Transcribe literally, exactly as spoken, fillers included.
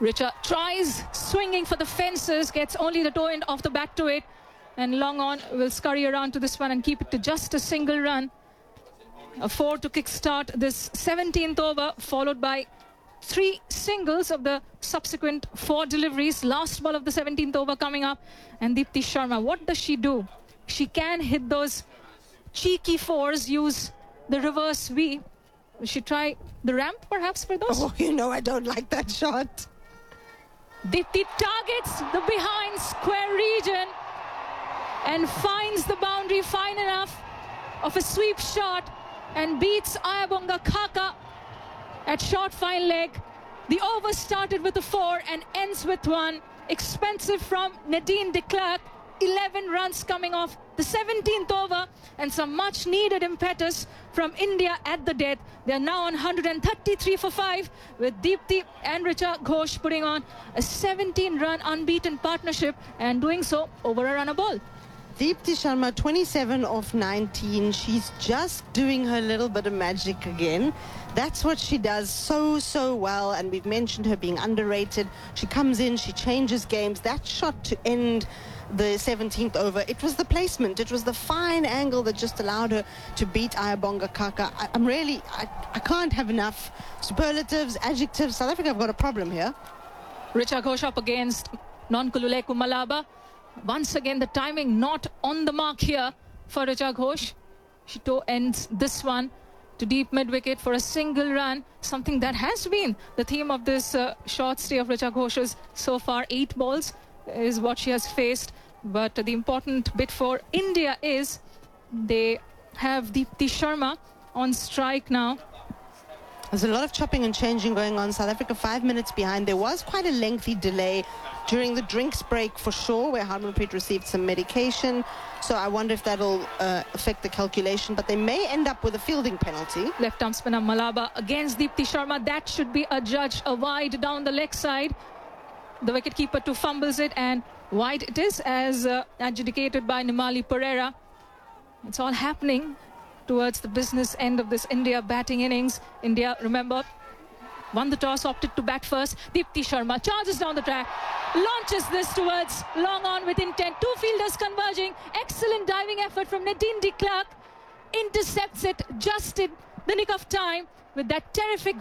Richa tries swinging for the fences, gets only the toe end of the bat to it, and long on will scurry around to this one and keep it to just a single run. A four to kickstart this seventeenth over, followed by three singles of the subsequent four deliveries. Last ball of the seventeenth over coming up, and Deepti Sharma, what does she do? She can hit those cheeky fours, use the reverse V. Will she try the ramp perhaps for those? Oh, you know I don't like that shot. Deepti targets the behind square region and finds the boundary fine enough of a sweep shot and beats Ayabonga Khaka at short fine leg. The over started with a four and ends with one. Expensive from Nadine de Klerk. eleven runs coming off the seventeenth over, and some much needed impetus from India at the death. They're now on one hundred thirty-three for five, with Deepti and Richa Ghosh putting on a seventeen run unbeaten partnership and doing so over a run a ball. Deepti Sharma, twenty-seven off nineteen. She's just doing her little bit of magic again. That's what she does so, so well, and we've mentioned her being underrated. She comes in, she changes games. That shot to end the seventeenth over, it was the placement, it was the fine angle that just allowed her to beat Ayabonga Khaka. I, I'm really, I, I can't have enough superlatives, adjectives. South Africa have got a problem here. Richa Ghosh up against Nonkululeko Malaba. Once again, the timing not on the mark here for Richa Ghosh. She toe ends this one to deep mid-wicket for a single run, something that has been the theme of this uh, short stay of Richa Ghosh's so far. Eight balls is what she has faced, but the important bit for India is they have Deepti Sharma on strike now. There's a lot of chopping and changing going on. South Africa five minutes behind. There was quite a lengthy delay during the drinks break for sure, where Harmanpreet received some medication. So I wonder if that'll uh, affect the calculation, but they may end up with a fielding penalty. Left arm spinner Malaba against Deepti Sharma. That should be adjudged a wide down the leg side. The wicketkeeper too fumbles it, and wide it is, as uh, adjudicated by Nimali Pereira. It's all happening towards the business end of this India batting innings. India, remember, won the toss, opted to bat first. Deepti Sharma charges down the track, launches this towards long on with intent. Two fielders converging. Excellent diving effort from Nadine de Klerk. Intercepts it just in the nick of time with that terrific